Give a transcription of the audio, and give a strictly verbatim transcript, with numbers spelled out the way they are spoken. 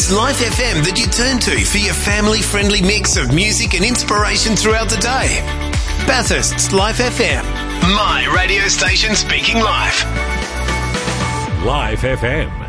It's Life F M that you turn to for your family-friendly mix of music and inspiration throughout the day. Bathurst's Life F M. My radio station speaking live. Life F M.